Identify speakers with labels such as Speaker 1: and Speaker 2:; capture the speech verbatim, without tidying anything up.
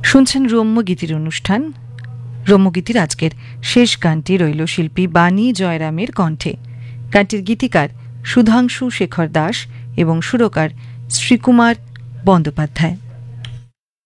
Speaker 1: শুনছেন রম্যগীতির অনুষ্ঠান। রম্যগীতির আজকের শেষ গানটি রইল শিল্পী বাণী জয়রামের কণ্ঠে। গানটির গীতিকার সুধাংশু শেখর দাস এবং সুরকার শ্রীকুমার বন্দ্যোপাধ্যায়।